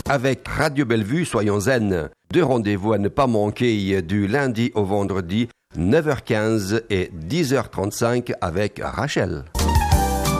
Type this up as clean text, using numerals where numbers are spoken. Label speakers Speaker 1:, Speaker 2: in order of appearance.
Speaker 1: avec Radio Bellevue, soyons zen. 2 rendez-vous à ne pas manquer du lundi au vendredi, 9h15 et 10h35 avec Rachel.